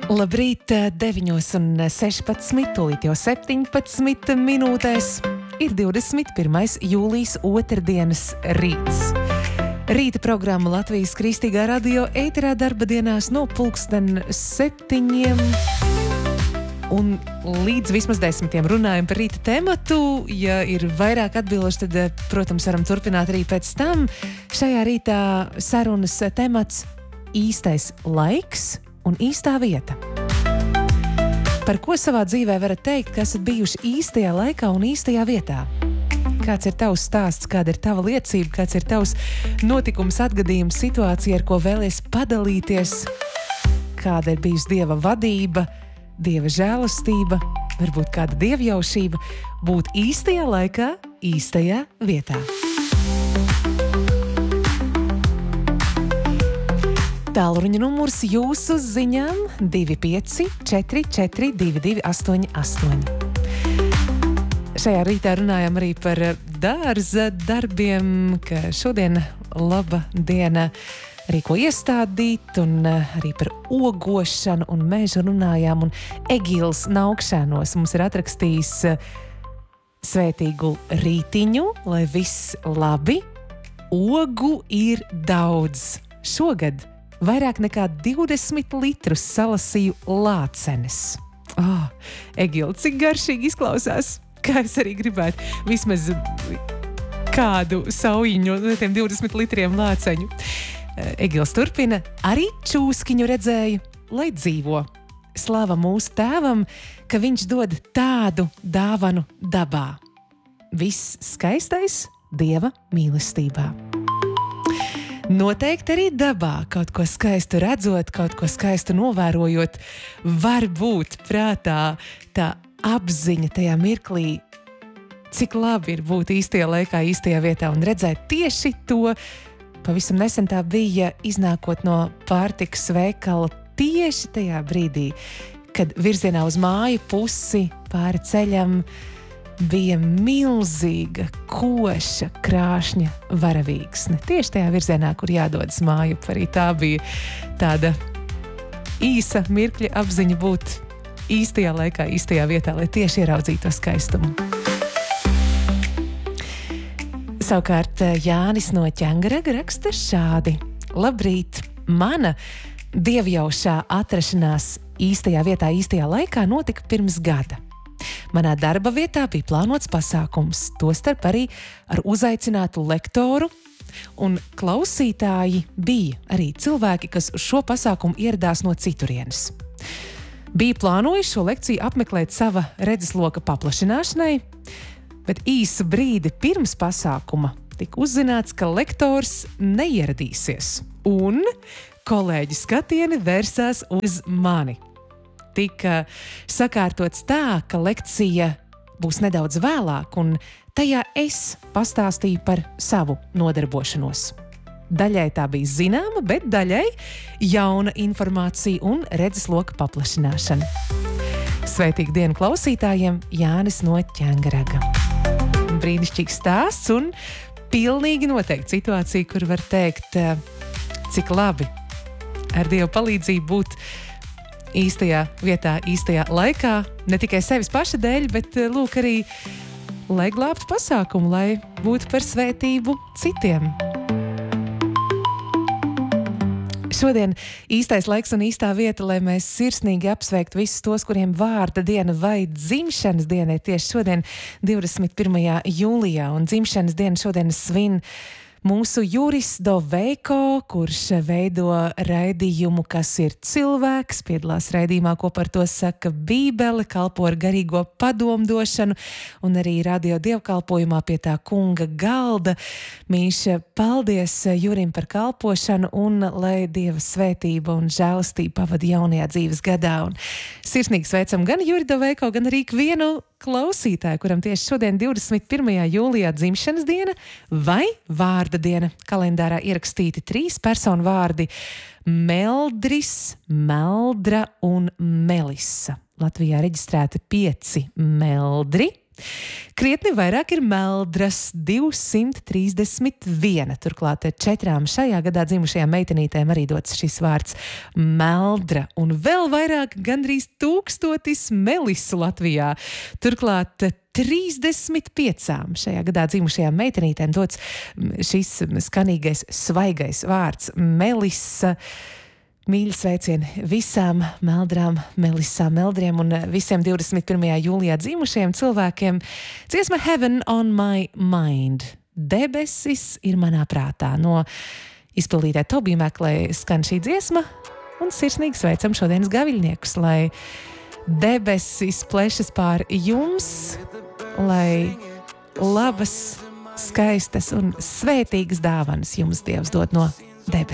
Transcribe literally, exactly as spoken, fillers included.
Labrīt, deviņos un sešpadsmit, tūlīt jau septiņpadsmit minūtēs. Ir divdesmit pirmais jūlijas otrdienas rīts. Rīta programma Latvijas Kristīgā radio ēterā darba dienās no pulksten septiņiem un līdz vismaz desmitiem runājam par rīta tematu. Ja ir vairāk atbilžu, tad, protams, varam turpināt arī pēc tam. Šajā rītā sarunas temats īstais laiks un īstā vieta. Par ko savā dzīvē varat teikt, ka esat bijuši īstajā laikā un īstajā vietā? Kāds ir tavs stāsts, kāda ir tava liecība, kāds ir tavs notikums, atgadījums, situācija, ar ko vēlies padalīties? Kāda ir bijusi Dieva vadība, Dieva žēlastība, varbūt kāda dievjaušība, būt īstajā laikā, īstajā vietā. Tālruņa numurs jūsu ziņām divi pieci četri četri divi divi astoņi astoņi. Šajā rītā runājam arī par dārza darbiem, ka šodien laba diena arī ko iestādīt, un arī par ogošanu un mežu runājām, un Egils Naukšanos mums ir atrakstījis svētīgu rītiņu, lai viss labi. Ogu ir daudz. Šogad vairāk nekā divdesmit litrus salasīju lācenes. Oh, Egil, cik garšīgi izklausās! Kā es arī gribētu vismaz kādu saujiņu no tiem divdesmit litriem lāceņu. Egils turpina, arī čūskiņu redzēju, lai dzīvo. Slava mūsu tēvam, ka viņš dod tādu dāvanu dabā. Viss skaistais Dieva mīlestībā. Noteikti arī dabā, kaut ko skaistu redzot, kaut ko skaistu novērojot, var būt prātā tā apziņa tajā mirklī, cik labi ir būt īstajā laikā, īstajā vietā un redzēt tieši to. Pavisam nesen tā bija, iznākot no pārtikas veikala, tieši tajā brīdī, kad virzienā uz māju pusi pāri ceļam bija milzīga, koša, krāšņa varavīksne. Tieši tajā virzienā, kur jādodas māju, arī tā bija tāda īsa mirkļa apziņa būt īstajā laikā, īstajā vietā, lai tieši ieraudzītu to skaistumu. Savukārt Jānis no Ķengaraga raksta šādi. Labrīt! Mana dievjaušā atrašanās īstajā vietā, īstajā laikā notika pirms gada. Manā darba vietā bija plānots pasākums, tostarp arī ar uzaicinātu lektoru, un klausītāji bija arī cilvēki, kas uz šo pasākumu ieradās no citurienes. Bija plānojuši šo lekciju apmeklēt sava redzesloka paplašināšanai, bet īsu brīdi pirms pasākuma tika uzzināts, ka lektors neieradīsies, un kolēģi skatieni vērsās uz mani. Tika sakārtots tā, ka lekcija būs nedaudz vēlāk, un tajā es pastāstīju par savu nodarbošanos. Daļai tā bija zināma, bet daļai jauna informācija un redzesloka paplašināšana. Svētīgu dienu klausītājiem, Jānis no Ķengaraga. Brīnišķīgs stāsts un pilnīgi noteikti situācija, kur var teikt, cik labi ar Dievu palīdzību būt īstajā vietā, īstajā laikā, ne tikai sevis paša dēļ, bet lūk arī, lai glābtu pasākumu, lai būtu par svētību citiem. Šodien īstais laiks un īstā vieta, lai mēs sirsnīgi apsveiktu visus tos, kuriem vārda diena vai dzimšanas diena ir tieši šodien, divdesmit pirmajā jūlijā, un dzimšanas diena šodien svin mūsu Juris Doveiko, kurš veido raidījumu, kas ir cilvēks, piedalās raidījumā, ko par to saka Bībele, kalpo ar garīgo padomdošanu un arī radio dievkalpojumā pie tā kunga galda. Mīš, paldies Jurim par kalpošanu un lai Dieva svētība un žēlastība pavada jaunajā dzīves gadā. Un sirsnīgi sveicam gan Juri Doveiko, gan arī ikvienu klausītāju, kuram tieši šodien divdesmit pirmajā jūlijā dzimšanas diena vai vārda diena. Kalendārā ierakstīti trīs personu vārdi – Meldris, Meldra un Melisa. Latvijā reģistrēti pieci Meldri, Krietni vairāk ir Meldras divsimt trīsdesmit viena. Turklāt četrām šajā gadā dzimušajām meitenītēm arī dots šis vārds Meldra. Un vēl vairāk gandrīz tūkstotis Melisu Latvijā. Turklāt trīsdesmit piecām šajā gadā dzimušajām meitenītēm dots šis skanīgais, svaigais vārds Melisa. Mīļi sveicieni visām Meldrām, Melisām, Meldriem un visiem divdesmit pirmajā jūlijā dzimušajiem cilvēkiem. Dziesma Heaven on my mind. Debesis ir manā prātā. No izpildītē Tobija Meklē skan šī dziesma un sirsnīgi sveicam šodienas gaviļniekus, lai debesis plešas pār jums, lai labas, skaistas un svētīgas dāvanas jums Dievs dod no debesīm.